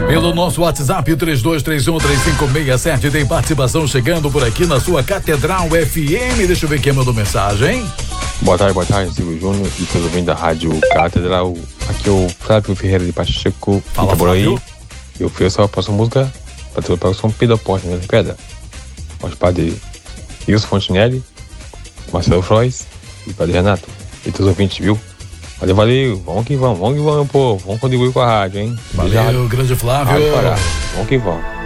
Pelo nosso WhatsApp 32313567 tem participação chegando por aqui na sua Catedral FM. Deixa eu ver quem mandou mensagem. Boa tarde, Silvio Júnior e todos ouvintes da Rádio Catedral. Aqui é o Flávio Ferreira de Pacheco. Fala, por aí. Flávio. Eu fiz só a próxima música para ter o São Pedro Porte, né? Pedra. Aos padres Wilson Fontinelli, Marcelo Frois e Padre Renato. E todos os ouvintes, viu? Valeu. Vamos que vamos, povo. Vamos contribuir com a rádio, hein? Valeu, grande Flávio. Vamos que vamos.